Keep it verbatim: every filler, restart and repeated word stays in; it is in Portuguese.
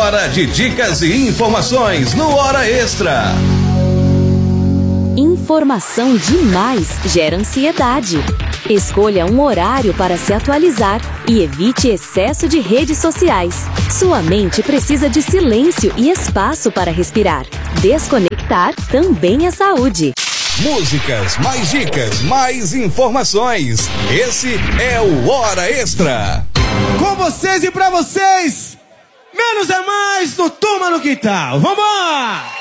Hora de dicas e informações no Hora Extra. Informação demais gera ansiedade. Escolha um horário para se atualizar e evite excesso de redes sociais. Sua mente precisa de silêncio e espaço para respirar. Desconectar também é saúde. Músicas, mais dicas, mais informações. Esse é o Hora Extra. Com vocês e pra vocês, menos é mais no Turma no Quintal. Vambora!